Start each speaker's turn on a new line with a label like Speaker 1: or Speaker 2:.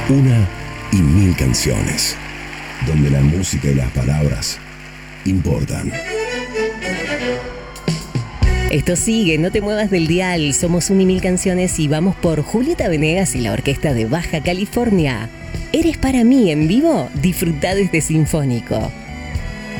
Speaker 1: Una y mil canciones, donde la música y las palabras importan.
Speaker 2: Esto sigue, no te muevas del dial. Somos un y mil canciones y vamos por Julieta Venegas y la Orquesta de Baja California. Eres para mí en vivo, disfrutá de este sinfónico.